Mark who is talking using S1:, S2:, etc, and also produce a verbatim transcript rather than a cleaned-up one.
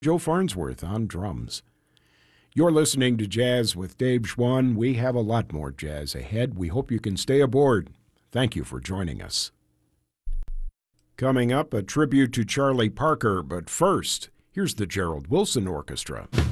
S1: Joe Farnsworth on drums. You're listening to Jazz with Dave Schwann. We have a lot more jazz ahead. We hope you can stay aboard. Thank you for joining us. Coming up, a tribute to Charlie Parker, but first, here's the Gerald Wilson Orchestra.